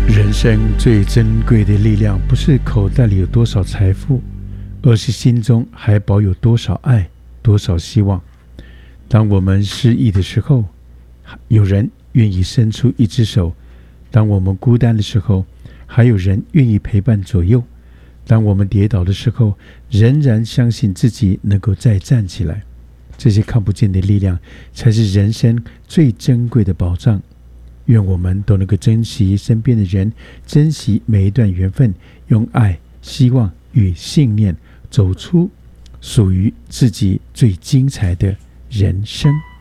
人生最珍贵的力量，不是口袋里有多少财富，而是心中还保有多少爱，多少希望。当我们失意的时候，有人愿意伸出一只手；当我们孤单的时候，还有人愿意陪伴左右；当我们跌倒的时候，仍然相信自己能够再站起来。这些看不见的力量，才是人生最珍贵的宝藏。愿我们都能够珍惜身边的人，珍惜每一段缘分，用爱、希望与信念走出属于自己最精彩的人生。